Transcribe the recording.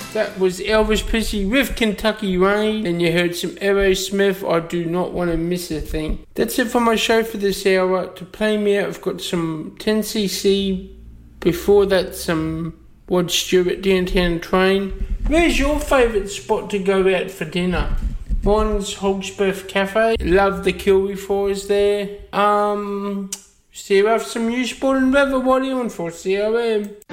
That was Elvis Presley with Kentucky Rain, and you heard some Aerosmith, I Do Not Want to Miss a Thing. That's it for my show for this hour. To play me out, I've got some 10cc, before that some Rod Stewart, Downtown Train. Where's your favourite spot to go out for dinner? Mine's Hogsworth Cafe. Love the Kilby Fries there. See you after some news, sport and weather. What are you on for? CRM?